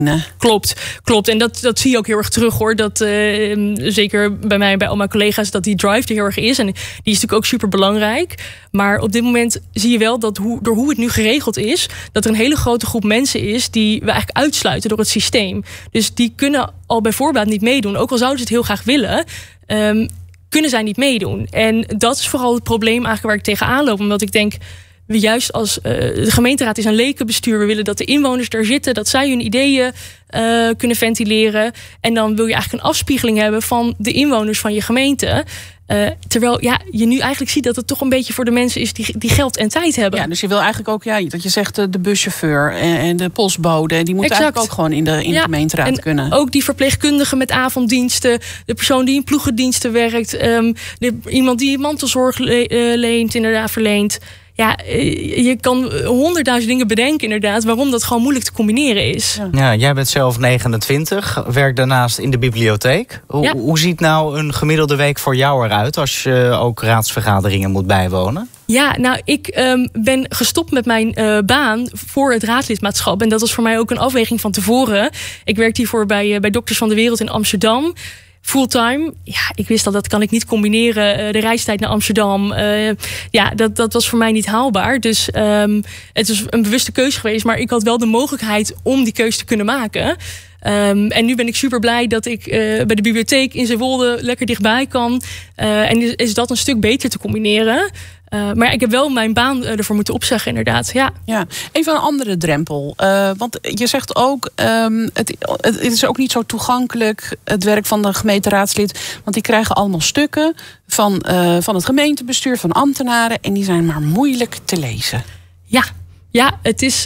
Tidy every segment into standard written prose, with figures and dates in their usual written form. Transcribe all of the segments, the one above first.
Nee. Klopt. En dat zie je ook heel erg terug, hoor. Dat zeker bij al mijn collega's, dat die drive er heel erg is. En die is natuurlijk ook super belangrijk. Maar op dit moment zie je wel dat door hoe het nu geregeld is, dat er een hele grote groep mensen is die we eigenlijk uitsluiten door het systeem. Dus die kunnen al bij voorbaat niet meedoen. Ook al zouden ze het heel graag willen, kunnen zij niet meedoen. En dat is vooral het probleem eigenlijk waar ik tegenaan loop. Omdat ik denk, we juist als de gemeenteraad is een lekenbestuur. We willen dat de inwoners daar zitten, dat zij hun ideeën kunnen ventileren. En dan wil je eigenlijk een afspiegeling hebben van de inwoners van je gemeente. Terwijl je nu eigenlijk ziet dat het toch een beetje voor de mensen is die geld en tijd hebben. Ja, dus je wil eigenlijk ook, dat je zegt de buschauffeur en de postbode, die moeten eigenlijk ook gewoon in de gemeenteraad kunnen. Ook die verpleegkundigen met avonddiensten, de persoon die in ploegendiensten werkt, iemand die mantelzorg verleent. Ja, je kan 100.000 dingen bedenken inderdaad waarom dat gewoon moeilijk te combineren is. Ja, jij bent zelf 29, werkt daarnaast in de bibliotheek. Hoe ziet nou een gemiddelde week voor jou eruit als je ook raadsvergaderingen moet bijwonen? Ja, nou, ik ben gestopt met mijn baan voor het raadslidmaatschap. En dat was voor mij ook een afweging van tevoren. Ik werkte hiervoor bij Dokters van de Wereld in Amsterdam. Fulltime. Ja, ik wist dat kan ik niet combineren. De reistijd naar Amsterdam. Dat was voor mij niet haalbaar. Dus het is een bewuste keuze geweest. Maar ik had wel de mogelijkheid om die keuze te kunnen maken. En nu ben ik super blij dat ik bij de bibliotheek in Zeewolde lekker dichtbij kan. En is dat een stuk beter te combineren. Maar ik heb wel mijn baan ervoor moeten opzeggen, inderdaad. Ja. Even een andere drempel. Want je zegt ook, het is ook niet zo toegankelijk, het werk van de gemeenteraadslid. Want die krijgen allemaal stukken van het gemeentebestuur, van ambtenaren. En die zijn maar moeilijk te lezen. Ja, het is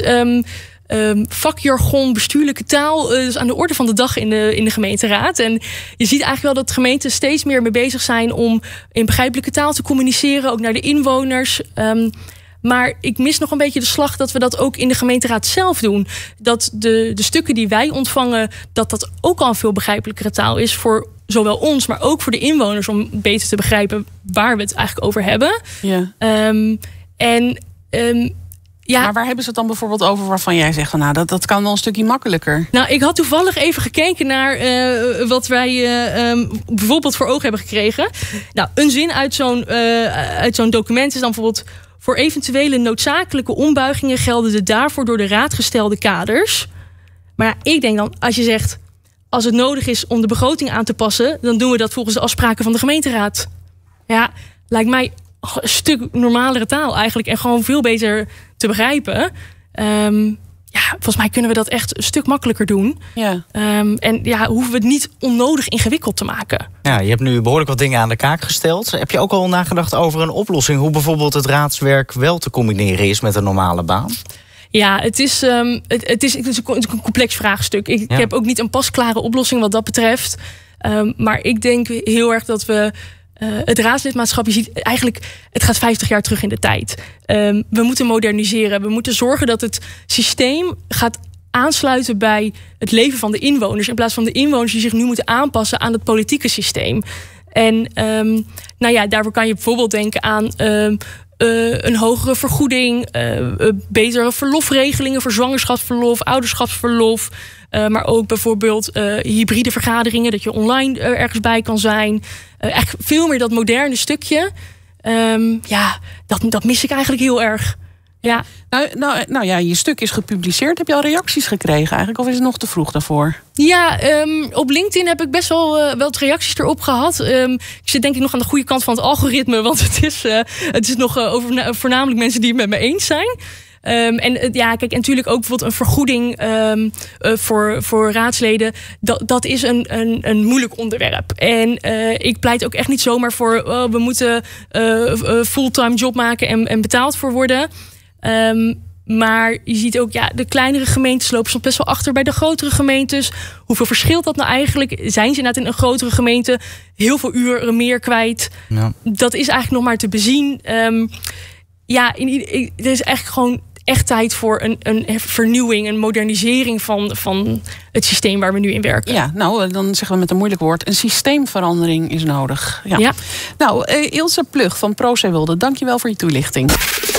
vakjargon, bestuurlijke taal, dus aan de orde van de dag in de gemeenteraad. En je ziet eigenlijk wel dat gemeenten steeds meer mee bezig zijn om in begrijpelijke taal te communiceren, ook naar de inwoners. Maar ik mis nog een beetje de slag dat we dat ook in de gemeenteraad zelf doen. Dat de stukken die wij ontvangen, dat ook al een veel begrijpelijkere taal is voor zowel ons, maar ook voor de inwoners om beter te begrijpen waar we het eigenlijk over hebben. Ja. Maar waar hebben ze het dan bijvoorbeeld over waarvan jij zegt van dat kan wel een stukje makkelijker? Nou, ik had toevallig even gekeken naar wat wij bijvoorbeeld voor ogen hebben gekregen. Nou, een zin uit zo'n document is dan bijvoorbeeld: voor eventuele noodzakelijke ombuigingen gelden de daarvoor door de raad gestelde kaders. Maar ik denk dan, als je zegt, als het nodig is om de begroting aan te passen, dan doen we dat volgens de afspraken van de gemeenteraad. Ja, lijkt mij een stuk normalere taal eigenlijk en gewoon veel beter te begrijpen. Volgens mij kunnen we dat echt een stuk makkelijker doen. Ja. Hoeven we het niet onnodig ingewikkeld te maken. Ja, je hebt nu behoorlijk wat dingen aan de kaak gesteld. Heb je ook al nagedacht over een oplossing, hoe bijvoorbeeld het raadswerk wel te combineren is met een normale baan? Ja, het is een complex vraagstuk. Ik heb ook niet een pasklare oplossing wat dat betreft. Maar ik denk heel erg dat we het raadslidmaatschap, je ziet eigenlijk, het gaat 50 jaar terug in de tijd. We moeten moderniseren. We moeten zorgen dat het systeem gaat aansluiten bij het leven van de inwoners, in plaats van de inwoners die zich nu moeten aanpassen aan het politieke systeem. En daarvoor kan je bijvoorbeeld denken aan een hogere vergoeding, betere verlofregelingen voor zwangerschapsverlof, ouderschapsverlof. Maar ook bijvoorbeeld hybride vergaderingen, dat je online ergens bij kan zijn. Echt veel meer dat moderne stukje. Dat mis ik eigenlijk heel erg. Ja. Je stuk is gepubliceerd. Heb je al reacties gekregen eigenlijk? Of is het nog te vroeg daarvoor? Ja, op LinkedIn heb ik best wel wat reacties erop gehad. Ik zit denk ik nog aan de goede kant van het algoritme. Want het is nog voornamelijk mensen die het met me eens zijn. En natuurlijk ook bijvoorbeeld een vergoeding voor raadsleden. Dat is een moeilijk onderwerp. En ik pleit ook echt niet zomaar voor we moeten fulltime job maken en betaald voor worden. Maar je ziet ook, de kleinere gemeentes lopen soms best wel achter bij de grotere gemeentes. Hoeveel verschilt dat nou eigenlijk? Zijn ze inderdaad in een grotere gemeente heel veel uren meer kwijt? Ja. Dat is eigenlijk nog maar te bezien. Er is eigenlijk gewoon echt tijd voor een vernieuwing, een modernisering van het systeem waar we nu in werken. Ja, dan zeggen we met een moeilijk woord, een systeemverandering is nodig. Ja. Nou, Ilse Plug van Pro Zeewolde, dankjewel voor je toelichting.